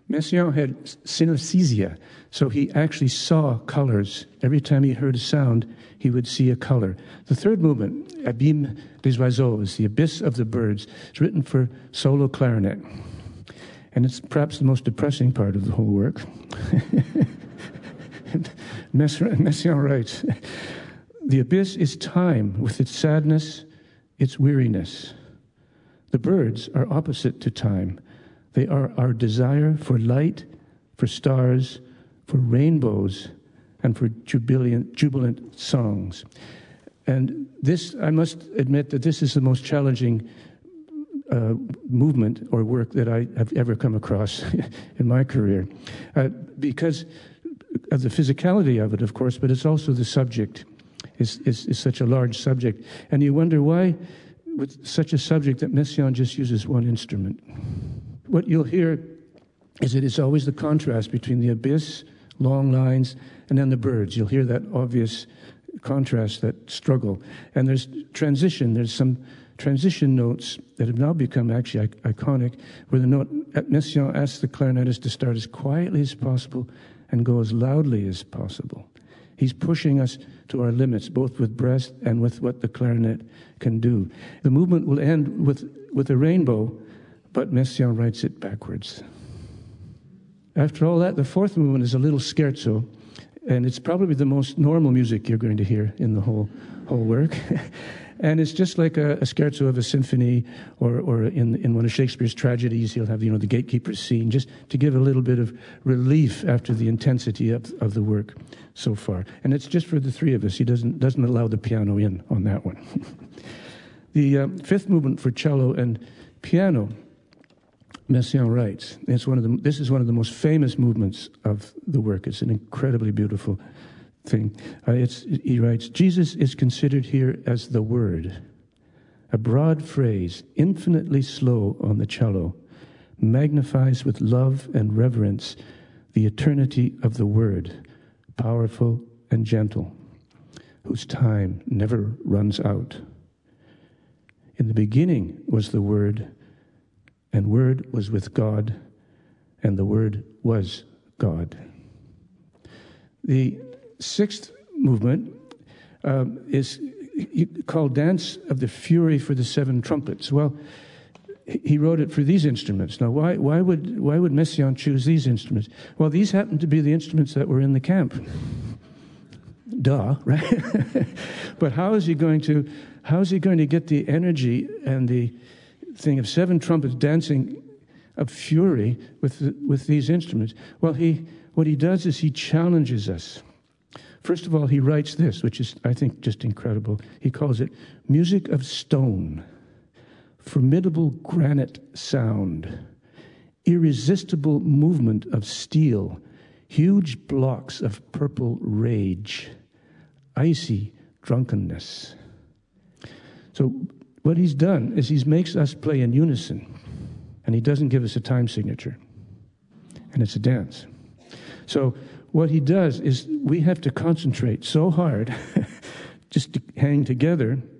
Messiaen had synesthesia, so he actually saw colors. Every time he heard a sound, he would see a color. The third movement, Abîme des oiseaux, is the abyss of the birds. It's written for solo clarinet. And it's perhaps the most depressing part of the whole work. Messiaen writes, "The abyss is time with its sadness, its weariness. The birds are opposite to time. They are our desire for light, for stars, for rainbows, and for jubilant songs." And this, I must admit that this is the most challenging movement or work that I have ever come across in my career. Because of the physicality of it, of course, but it's also the subject is such a large subject. And you wonder why, with such a subject, that Messiaen just uses one instrument. What you'll hear is that it's always the contrast between the abyss, long lines, and then the birds. You'll hear that obvious contrast, that struggle. And there's transition. There's some transition notes that have now become actually iconic, where the note at Messiaen asks the clarinetist to start as quietly as possible and go as loudly as possible. He's pushing us to our limits, both with breath and with what the clarinet can do. The movement will end with a rainbow, but Messiaen writes it backwards. After all that, the fourth movement is a little scherzo, and it's probably the most normal music you're going to hear in the whole work. And it's just like a scherzo of a symphony, or in one of Shakespeare's tragedies, he'll have the gatekeeper's scene, just to give a little bit of relief after the intensity of the work so far. And it's just for the three of us. He doesn't allow the piano in on that one. The fifth movement for cello and piano, Messiaen writes, this is one of the most famous movements of the work. It's an incredibly beautiful thing. He writes, "Jesus is considered here as the Word, a broad phrase, infinitely slow on the cello, magnifies with love and reverence the eternity of the Word, powerful and gentle, whose time never runs out. In the beginning was the Word, and Word was with God, and the Word was God." The sixth movement is called Dance of the Fury for the Seven Trumpets. Well, he wrote it for these instruments. Now, why would Messiaen choose these instruments? Well, these happen to be the instruments that were in the camp. Duh, right? But how is he going to get the energy and the thing of seven trumpets dancing of fury with these instruments? Well, what he does is he challenges us. First of all, he writes this, which is, I think, just incredible. He calls it music of stone, formidable granite sound, irresistible movement of steel, huge blocks of purple rage, icy drunkenness. So what he's done is he makes us play in unison, and he doesn't give us a time signature, and it's a dance. So what he does is we have to concentrate so hard just to hang together